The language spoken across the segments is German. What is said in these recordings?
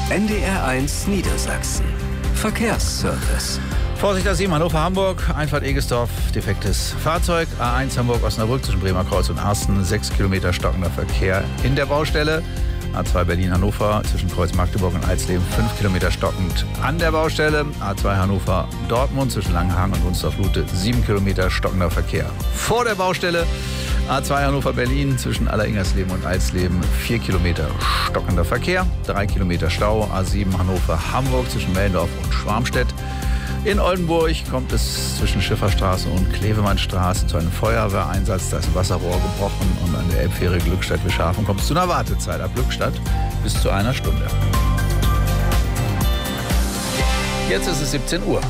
NDR1 Niedersachsen. Verkehrsservice. Vorsicht A7 Hannover-Hamburg, Einfahrt Egestorf, defektes Fahrzeug. A1 Hamburg-Osnabrück zwischen Bremer Kreuz und Arsten, 6 Kilometer stockender Verkehr in der Baustelle. A2 Berlin-Hannover zwischen Kreuz Magdeburg und Alsleben, 5 Kilometer stockend an der Baustelle. A2 Hannover-Dortmund zwischen Langenhagen und Wunstorf-Lute, 7 Kilometer stockender Verkehr vor der Baustelle. A2 Hannover-Berlin zwischen Alleringers-Leben und Alsleben, 4 Kilometer stockender Verkehr, 3 Kilometer Stau. A7 Hannover-Hamburg zwischen Mellendorf und Schwarmstedt. In Oldenburg kommt es zwischen Schifferstraße und Klevemannstraße zu einem Feuerwehreinsatz. Da ist ein Wasserrohr gebrochen und an der Elbfähre Glückstadt-Wischhafen kommt es zu einer Wartezeit ab Glückstadt bis zu einer Stunde. Jetzt ist es 17 Uhr.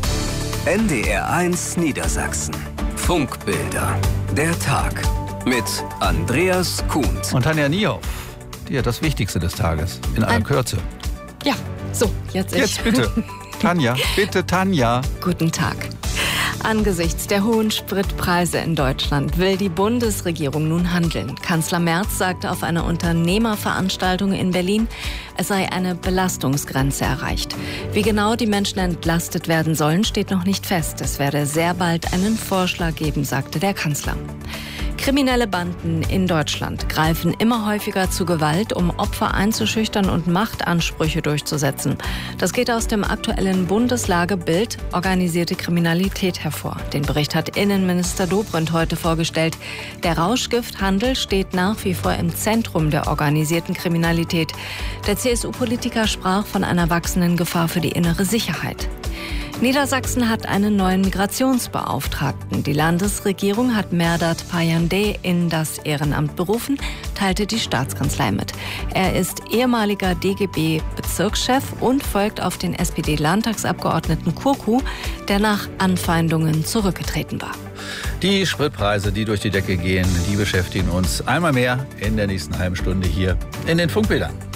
NDR1 Niedersachsen. Funkbilder. Der Tag mit Andreas Kuhns. Und Tanja Niehoff, die hat das Wichtigste des Tages in aller Kürze. Ja, so, jetzt ich. Jetzt bitte. Tanja, bitte Tanja. Guten Tag. Angesichts der hohen Spritpreise in Deutschland will die Bundesregierung nun handeln. Kanzler Merz sagte auf einer Unternehmerveranstaltung in Berlin, es sei eine Belastungsgrenze erreicht. Wie genau die Menschen entlastet werden sollen, steht noch nicht fest. Es werde sehr bald einen Vorschlag geben, sagte der Kanzler. Kriminelle Banden in Deutschland greifen immer häufiger zu Gewalt, um Opfer einzuschüchtern und Machtansprüche durchzusetzen. Das geht aus dem aktuellen Bundeslage-Bild Organisierte Kriminalität hervor. Den Bericht hat Innenminister Dobrindt heute vorgestellt. Der Rauschgifthandel steht nach wie vor im Zentrum der organisierten Kriminalität. Der CSU-Politiker sprach von einer wachsenden Gefahr für die innere Sicherheit. Niedersachsen hat einen neuen Migrationsbeauftragten. Die Landesregierung hat Merdat Payandeh in das Ehrenamt berufen, teilte die Staatskanzlei mit. Er ist ehemaliger DGB-Bezirkschef und folgt auf den SPD-Landtagsabgeordneten Kurku, der nach Anfeindungen zurückgetreten war. Die Spritpreise, die durch die Decke gehen, die beschäftigen uns einmal mehr in der nächsten halben Stunde hier in den Funkbildern.